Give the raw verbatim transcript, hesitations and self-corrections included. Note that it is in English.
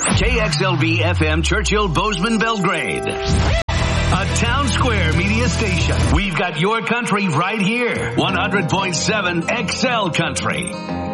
K X L V F M Churchill Bozeman Belgrade. A Town Square media station. We've got your country right here. one hundred point seven X L Country.